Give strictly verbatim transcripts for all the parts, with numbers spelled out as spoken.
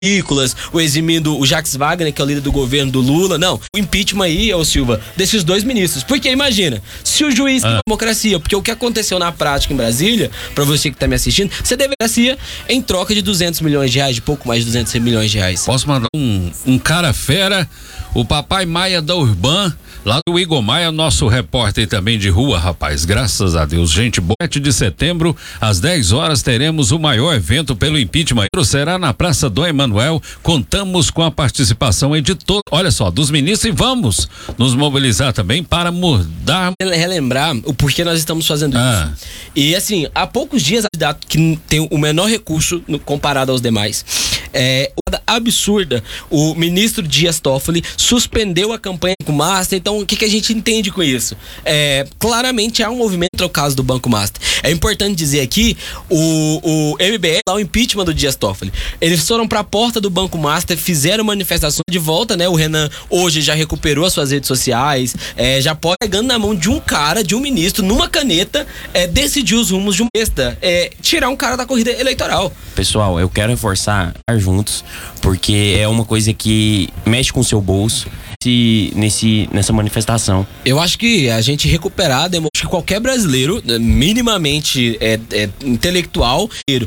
Nicolas, o eximindo o Jacques Wagner, que é o líder do governo do Lula. Não, o impeachment aí, ô Silva, desses dois ministros. Porque imagina, se o juiz tem ah. democracia, porque o que aconteceu na prática em Brasília, pra você que tá me assistindo, você deve democracia em troca de duzentos milhões de reais, de pouco mais de duzentos milhões de reais. Posso mandar um, um cara fera, o papai Maia da Urban, lá do Igor Maia, nosso repórter também de rua, rapaz, graças a Deus, gente boa. sete de setembro, às dez horas, teremos o maior evento pelo impeachment. Será na Praça do Emanuel. Contamos com a participação de todos, olha só, dos ministros, e vamos nos mobilizar também para mudar. Relembrar o porquê nós estamos fazendo ah. isso. E assim, há poucos dias, a candidato que tem o menor recurso no, comparado aos demais. É absurda. O ministro Dias Toffoli suspendeu a campanha com o Master. Então, o que, que a gente entende com isso? É, claramente há um movimento ao caso do Banco Master. É importante dizer aqui, o, o M B L, lá o impeachment do Dias Toffoli. Eles foram para a porta do Banco Master, fizeram manifestação de volta, né? O Renan hoje já recuperou as suas redes sociais, é, já pode, pegando na mão de um cara, de um ministro, numa caneta, é, decidir os rumos de um besta, é, tirar um cara da corrida eleitoral. Pessoal, eu quero reforçar juntos, porque é uma coisa que mexe com o seu bolso nesse, nesse, nessa manifestação. Eu acho que a gente recuperar, acho que qualquer brasileiro, minimamente é, é, intelectual,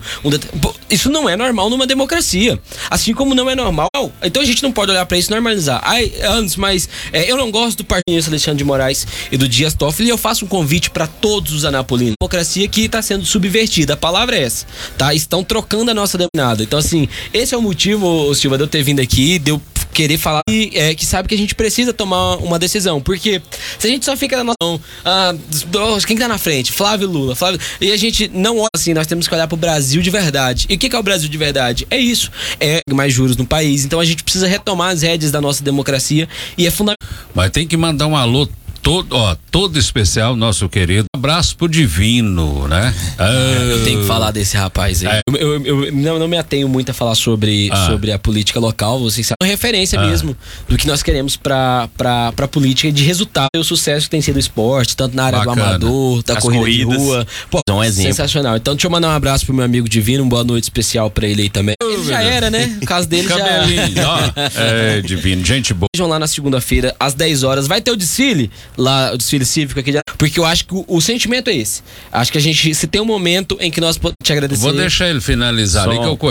isso não é normal numa democracia. Assim como não é normal, então a gente não pode olhar pra isso e normalizar. Ai, antes, mas é, eu não gosto do partido Alexandre de Moraes e do Dias Toffoli, e eu faço um convite pra todos os anapolinos. Democracia que tá sendo subvertida, a palavra é essa, tá? Estão trocando a nossa denominada. Então assim, esse é o motivo, Silva, de eu ter vindo aqui, de eu querer falar e, é, que sabe que a gente precisa tomar uma decisão, porque se a gente só fica na nossa mão, ah, quem tá na frente? Flávio Lula, Flávio, e a gente não olha assim, nós temos que olhar pro Brasil de verdade. E o que, que é o Brasil de verdade? É isso, é mais juros no país, então a gente precisa retomar as rédeas da nossa democracia e é fundamental. Mas tem que mandar um alô todo, ó, todo especial, nosso querido. Um abraço pro Divino, né? Ah, eu tenho que falar desse rapaz aí. É. Eu, eu, eu não, não me atenho muito a falar sobre, ah. sobre a política local, vocês sabem. É uma referência ah. mesmo do que nós queremos pra, pra, pra política de resultado. O sucesso que tem sido o esporte, tanto na área Bacana. do amador, da As corrida corridas. de rua. Pô, um exemplo. Sensacional. Então deixa eu mandar um abraço pro meu amigo Divino, uma boa noite especial pra ele aí também. Ele já era, né? O caso dele Cabelinho. já... É, Divino, gente boa. Vejam lá na segunda-feira, às dez horas, vai ter o desfile, lá, o desfile cívico aqui, porque eu acho que o, o sentimento é esse. Acho que a gente, se tem um momento em que nós podemos te agradecer. Vou deixar ele finalizar Som. ali que eu